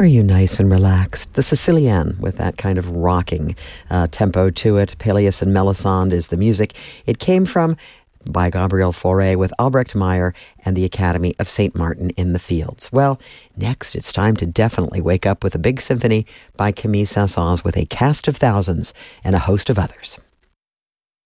Are you nice and relaxed? The Sicilienne, with that kind of rocking tempo to it. Peleus and Melisande is the music. It came from by Gabriel Fauré with Albrecht Meyer and the Academy of St. Martin in the Fields. Well, next it's time to definitely wake up with a big symphony by Camille Saint-Saëns with a cast of thousands and a host of others.